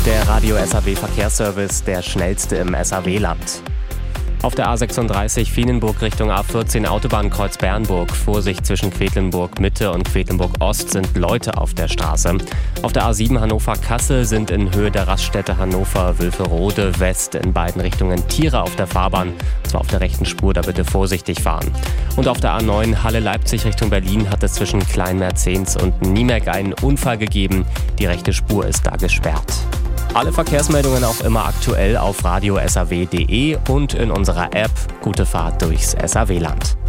Der Radio SAW Verkehrsservice, der schnellste im SAW-Land. Auf der A36 Vienenburg Richtung A14 Autobahnkreuz Bernburg. Vorsicht zwischen Quedlinburg Mitte und Quedlinburg Ost sind Leute auf der Straße. Auf der A7 Hannover-Kassel sind in Höhe der Raststätte Hannover-Wülferode West in beiden Richtungen Tiere auf der Fahrbahn. Zwar auf der rechten Spur, da bitte vorsichtig fahren. Und auf der A9 Halle-Leipzig Richtung Berlin hat es zwischen Kleinmerzens und Niemerk einen Unfall gegeben. Die rechte Spur ist da gesperrt. Alle Verkehrsmeldungen auch immer aktuell auf radiosaw.de und in unserer App. Gute Fahrt durchs SAW-Land.